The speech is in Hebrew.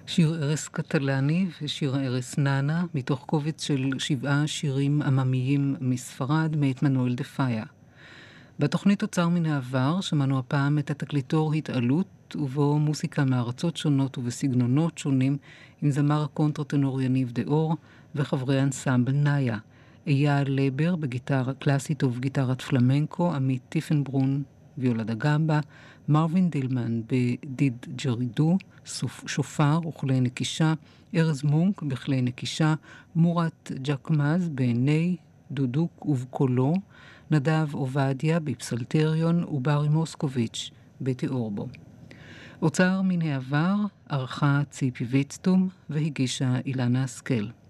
שיר ערש קטלני ושיר ערש נאנה, מתוך קובץ של 7 שירים עממיים מספרד, מאת מנואל דה פאיה. בתוכנית אוצר מן העבר שמענו הפעם את התקליטור התעלות, ובו מוסיקה מארצות שונות ובסגנונות שונים, עם זמר הקונטרטנור יניב דאור וחברי אנסמבל נאיה. אייל לבר בגיטרה קלאסית ובגיטרת פלמנקו, עמית טיפנברון ויולה דה גמבה, מרווין דילמן בדיד ג'רידו, שופר וכלי נקישה, ארז מונק בכלי נקישה, מורת ג'קמז בעיני, דודוק ובקולו, נדב עובדיה בפסלטריון וברי מוסקוביץ' בתיאור בו. אוצר מן העבר ערכה ציפי ויצטום והגישה אילנה השכל.